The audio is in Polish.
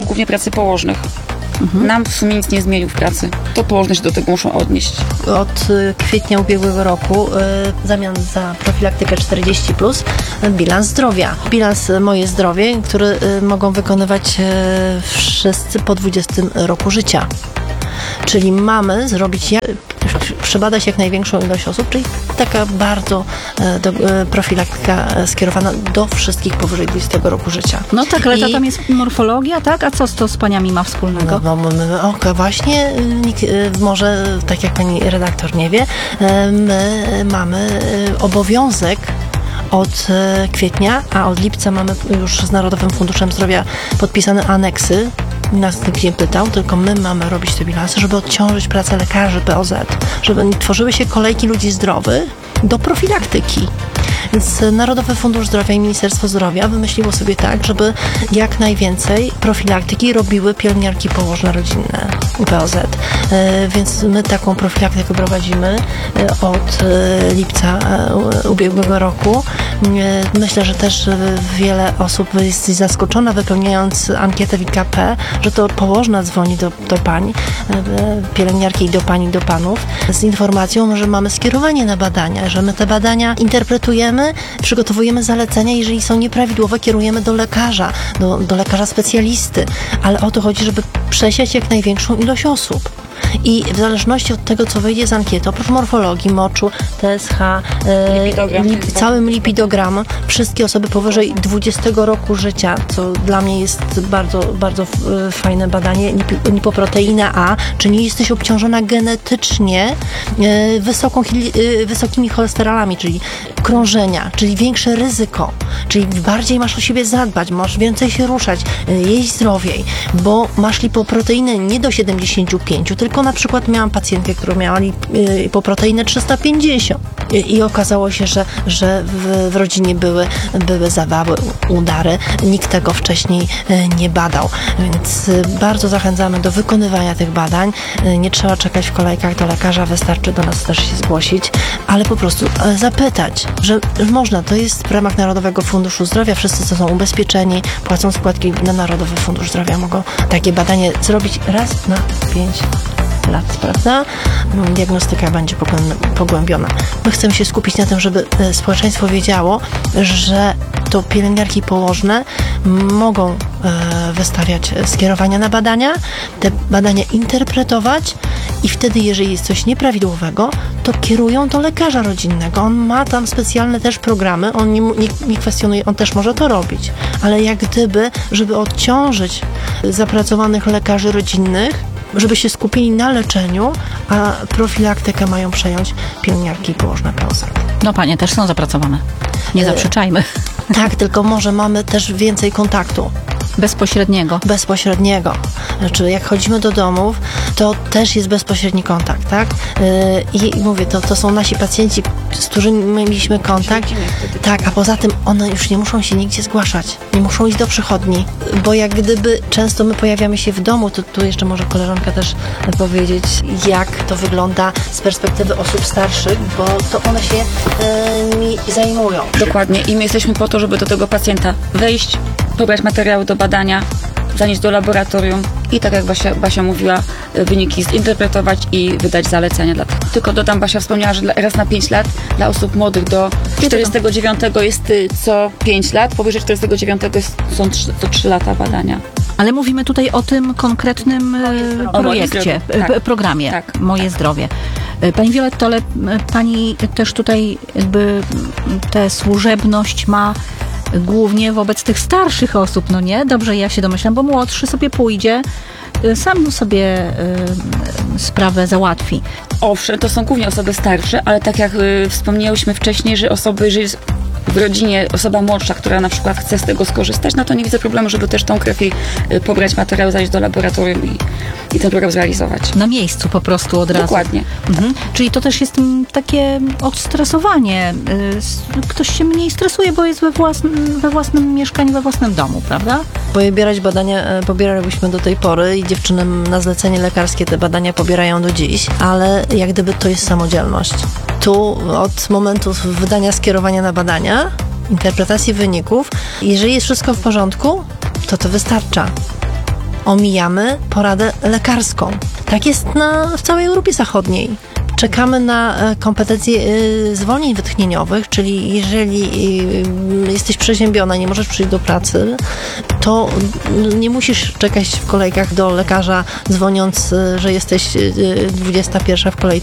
głównie pracy położnych. Nam w sumie nic nie zmienił w pracy. To położne się do tego muszą odnieść. Od kwietnia ubiegłego roku w zamian za profilaktykę 40+, bilans zdrowia. Bilans Moje Zdrowie, który mogą wykonywać wszyscy po 20 roku życia. Czyli mamy zrobić, przebadać jak największą ilość osób, czyli taka bardzo profilaktyka skierowana do wszystkich powyżej 20 roku życia. No tak, ale to tam jest morfologia, tak? A co to z paniami ma wspólnego? Właśnie, może tak jak pani redaktor nie wie, my mamy obowiązek od kwietnia, a od lipca mamy już z Narodowym Funduszem Zdrowia podpisane aneksy. Nas nikt nie pytał, tylko my mamy robić te bilanse, żeby odciążyć pracę lekarzy POZ, żeby nie tworzyły się kolejki ludzi zdrowych do profilaktyki. Więc Narodowy Fundusz Zdrowia i Ministerstwo Zdrowia wymyśliło sobie tak, żeby jak najwięcej profilaktyki robiły pielęgniarki położne rodzinne POZ. Więc my taką profilaktykę prowadzimy od lipca ubiegłego roku. Myślę, że też wiele osób jest zaskoczona, wypełniając ankietę w IKP, że to położna dzwoni do pań, pielęgniarki i do pań i do panów z informacją, że mamy skierowanie na badania, że my te badania interpretujemy, przygotowujemy zalecenia, jeżeli są nieprawidłowe, kierujemy do lekarza, do lekarza specjalisty, ale o to chodzi, żeby przesiać jak największą ilość osób. I w zależności od tego, co wyjdzie z ankiety, oprócz morfologii, moczu, TSH, całym lipidogramem, wszystkie osoby powyżej 20 roku życia, co dla mnie jest bardzo, bardzo fajne badanie, lipoproteina A, czy nie jesteś obciążona genetycznie wysokimi cholesterolami, czyli krążenia, czyli większe ryzyko, czyli bardziej masz o siebie zadbać, masz więcej się ruszać, jeść zdrowiej, bo masz lipoproteinę nie do 75, tylko na przykład miałam pacjentkę, która miała lipoproteinę 350 i okazało się, że w rodzinie były zawały, udary. Nikt tego wcześniej nie badał, więc bardzo zachęcamy do wykonywania tych badań. Nie trzeba czekać w kolejkach do lekarza, wystarczy do nas też się zgłosić, ale po prostu zapytać, że można. To jest w ramach Narodowego Funduszu Zdrowia. Wszyscy, co są ubezpieczeni, płacą składki na Narodowy Fundusz Zdrowia, mogą takie badanie zrobić raz na 5 lat, prawda? Diagnostyka będzie pogłębiona. My chcemy się skupić na tym, żeby społeczeństwo wiedziało, że to pielęgniarki położne mogą wystawiać skierowania na badania, te badania interpretować i wtedy, jeżeli jest coś nieprawidłowego, to kierują do lekarza rodzinnego. On ma tam specjalne też programy, on nie kwestionuje, on też może to robić, ale jak gdyby, żeby odciążyć zapracowanych lekarzy rodzinnych, żeby się skupili na leczeniu, a profilaktykę mają przejąć pielęgniarki położne POZ. No panie też są zapracowane. Nie zaprzeczajmy. Tak, tylko może mamy też więcej kontaktu. Bezpośredniego. Znaczy, jak chodzimy do domów, to też jest bezpośredni kontakt, tak? I mówię, to są nasi pacjenci, z którymi mieliśmy kontakt. Tak, a poza tym one już nie muszą się nigdzie zgłaszać. Nie muszą iść do przychodni, bo jak gdyby często my pojawiamy się w domu, to tu jeszcze może koleżanka też powiedzieć, jak to wygląda z perspektywy osób starszych, bo to one się nimi zajmują. Dokładnie. I my jesteśmy po to, żeby do tego pacjenta wejść, pobrać materiały do badania, zanieść do laboratorium i tak jak Basia mówiła, wyniki zinterpretować i wydać zalecenia. Tylko dodam, Basia wspomniała, że raz na 5 lat dla osób młodych do 49 jest co 5 lat, powyżej 49 są co 3 lata badania. Ale mówimy tutaj o tym konkretnym projekcie, programie tak, Moje Zdrowie. Pani Violetto, ale pani też tutaj jakby tę służebność ma głównie wobec tych starszych osób, no nie? Dobrze, ja się domyślam, bo młodszy sobie pójdzie, sam sobie sprawę załatwi. Owszem, to są głównie osoby starsze, ale tak jak wspomniałyśmy wcześniej, że jeżeli jest w rodzinie osoba młodsza, która na przykład chce z tego skorzystać, no to nie widzę problemu, żeby też tą krew jej pobrać materiał, zajść do laboratorium i ten program zrealizować. Na miejscu po prostu od razu. Dokładnie. Mhm. Czyli to też jest takie odstresowanie. Ktoś się mniej stresuje, bo jest we własnym mieszkaniu, we własnym domu, prawda? Pobierać badania pobierałyśmy do tej pory i dziewczyny na zlecenie lekarskie te badania pobierają do dziś, ale jak gdyby to jest samodzielność. Tu od momentu wydania skierowania na badania, interpretacji wyników, jeżeli jest wszystko w porządku, to wystarcza. omijamy poradę lekarską. Tak jest w całej Europie Zachodniej. Czekamy na kompetencje zwolnień wytchnieniowych, czyli jeżeli jesteś przeziębiona, nie możesz przyjść do pracy, to nie musisz czekać w kolejkach do lekarza, dzwoniąc, że jesteś 21 w kolejce